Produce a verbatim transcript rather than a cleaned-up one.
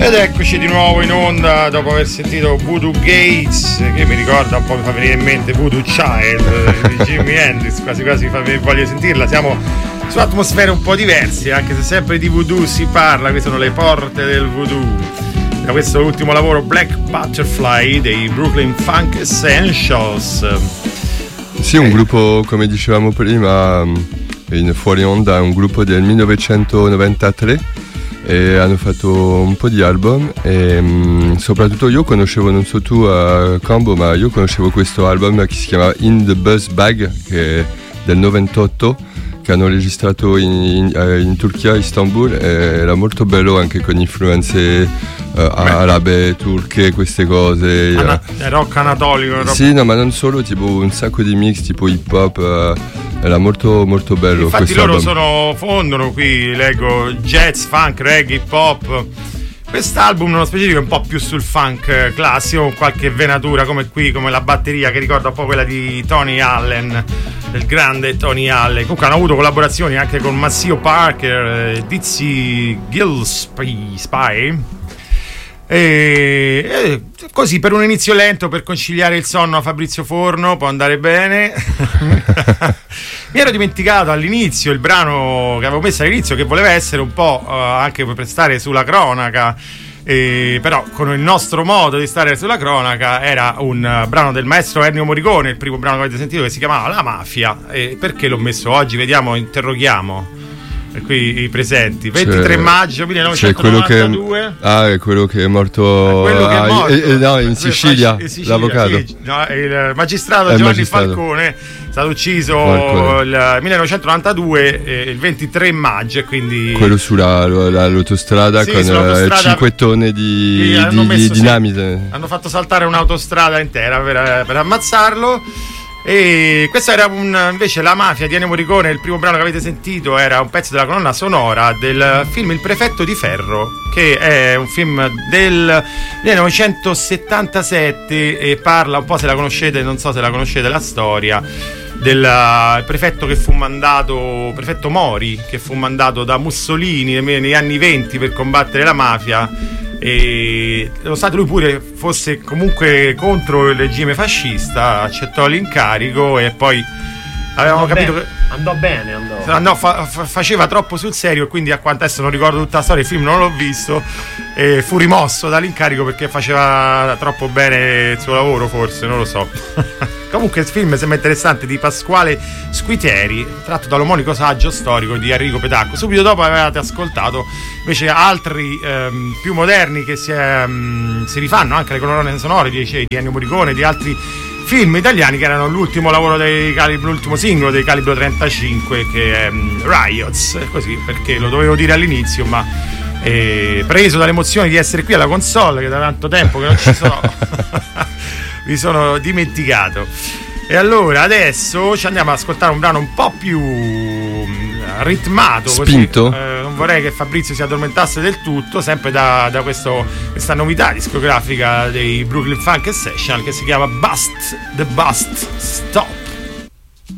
Ed eccoci di nuovo in onda dopo aver sentito Voodoo Gates, che mi ricorda un po', mi fa venire in mente Voodoo Child di Jimi Hendrix, quasi quasi fa voglio sentirla. Siamo su atmosfere un po' diverse, anche se sempre di voodoo si parla. Queste sono le porte del voodoo. Da questo ultimo lavoro, Black Butterfly dei Brooklyn Funk Essentials. Sì, un gruppo, come dicevamo prima in fuori onda, un gruppo del millenovecentonovantatré, e hanno fatto un po' di album e mh, soprattutto io conoscevo, non so tu a Combo, ma io conoscevo questo album che si chiama In the Buzz Bag, che è del novantotto, che hanno registrato in, in, in Turchia, Istanbul, e era molto bello, anche con influenze uh, arabe, turche, queste cose. Ana- uh, rock anatolico. Rock. Sì, no, ma non solo, tipo un sacco di mix, tipo hip hop. Uh, Era molto molto bello. Infatti loro album. sono fondono qui, leggo jazz, funk, reggae, hip hop. Quest'album nello specifico è un po' più sul funk classico, con qualche venatura come qui, come la batteria che ricorda un po' quella di Tony Allen, del grande Tony Allen. Comunque hanno avuto collaborazioni anche con Maceo Parker, Dizzy Gillespie. E, e così, per un inizio lento, per conciliare il sonno a Fabrizio Forno, può andare bene. Mi ero dimenticato all'inizio il brano che avevo messo all'inizio, che voleva essere un po' uh, anche per stare sulla cronaca, e, però con il nostro modo di stare sulla cronaca. Era un uh, brano del maestro Ennio Morricone, il primo brano che avete sentito, che si chiamava La Mafia. E perché l'ho messo oggi? Vediamo, interroghiamo qui i presenti. Ventitré maggio millenovecentonovantadue. Quello che, ah, è quello che è morto, quello che è morto. Ah, eh, eh, no, in Sicilia, in Sicilia, l'avvocato, sì, no, il magistrato il Giovanni magistrato. Falcone, è stato ucciso Falcone. il millenovecentonovantadue, eh, il ventitré maggio, e quindi quello sulla la, l'autostrada, sì, con sull'autostrada, cinque tonne di, di, di dinamite. Sì, hanno fatto saltare un'autostrada intera per, per ammazzarlo. E questa era un, invece La Mafia di Ennio Morricone. Il primo brano che avete sentito era un pezzo della colonna sonora del film Il Prefetto di Ferro, che è un film del millenovecentosettantasette e parla un po', se la conoscete, non so se la conoscete la storia, del prefetto che fu mandato, prefetto Mori, che fu mandato da Mussolini negli anni venti per combattere la mafia. E nonostante lui pure fosse comunque contro il regime fascista, accettò l'incarico e poi avevamo andò capito bene. che andò bene andò, andò fa, fa, faceva troppo sul serio, e quindi, a quanto adesso non ricordo tutta la storia, il film non l'ho visto, e fu rimosso dall'incarico perché faceva troppo bene il suo lavoro, forse, non lo so. Comunque il film sembra interessante, di Pasquale Squitieri, tratto dall'omonimo saggio storico di Enrico Pedacco. Subito dopo avevate ascoltato invece altri ehm, più moderni, che si, ehm, si rifanno anche alle colonne sonore di, di Ennio Morricone, di altri film italiani, che erano l'ultimo lavoro dei Calibro, l'ultimo singolo dei Calibro trentacinque, che è um, Riots, così, perché lo dovevo dire all'inizio, ma eh, preso dall'emozione di essere qui alla console, che da tanto tempo che non ci sono, mi sono dimenticato. E allora adesso ci andiamo ad ascoltare un brano un po' più ritmato, spinto, così. Eh, non vorrei che Fabrizio si addormentasse del tutto, sempre da, da questo, questa novità discografica dei Brooklyn Funk Essentials, che si chiama Bust the Bust Stop.